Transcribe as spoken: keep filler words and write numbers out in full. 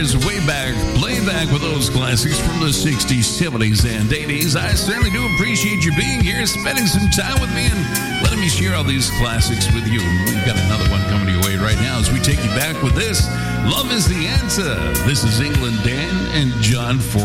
Is way back, playback with those classics from the sixties, seventies, and eighties. I certainly do appreciate you being here, spending some time with me, and letting me share all these classics with you. We've got another one coming your way right now as we take you back with this. Love is the Answer. This is England Dan and John Ford.